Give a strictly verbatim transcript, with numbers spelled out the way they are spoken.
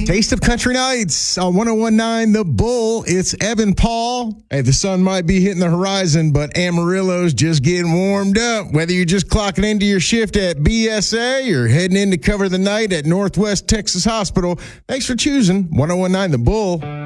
Taste of Country Nights on one oh one point nine The Bull. It's Evan Paul. Hey, the sun might be hitting the horizon, but Amarillo's just getting warmed up. Whether you're just clocking into your shift at B S A or heading in to cover the night at Northwest Texas Hospital, thanks for choosing one oh one point nine The Bull.